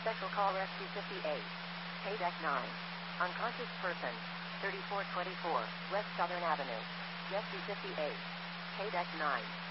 Special call SC58. KDEC 9. Unconscious person. 3424 West Southern Avenue. SC58. KDEC 9.